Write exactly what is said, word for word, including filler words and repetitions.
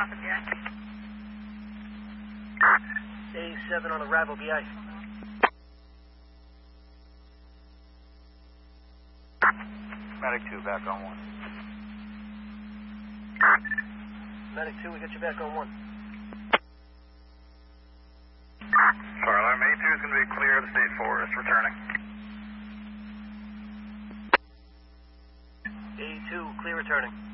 Papa Jack. A seven on arrival, B I. Medic two, back on one. Medic two, we got you back on one. Farland, A two is going to be clear of the state forest, returning. A two, clear returning.